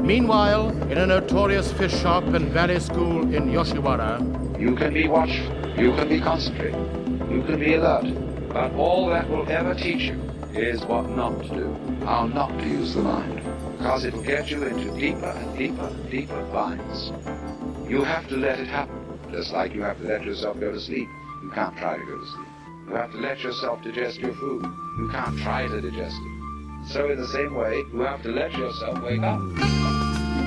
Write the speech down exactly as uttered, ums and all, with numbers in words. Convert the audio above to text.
Meanwhile, in a notorious fish shop and ballet school in Yoshiwara, you can be watchful, you can be concentrated, you can be alert, but all that will ever teach you is what not to do, how not to use the mind, because it will get you into deeper and deeper and deeper binds. You have to let it happen, just like you have to let yourself go to sleep. You can't try to go to sleep. You have to let yourself digest your food. You can't try to digest it. So in the same way, you have to let yourself wake up.